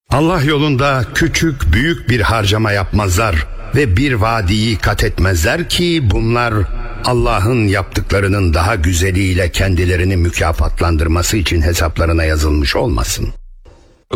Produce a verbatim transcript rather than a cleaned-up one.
Allah yolunda küçük büyük bir harcama yapmazlar ve bir vadiyi kat etmezler ki bunlar Allah'ın yaptıklarının daha güzeliyle kendilerini mükafatlandırması için hesaplarına yazılmış olmasın.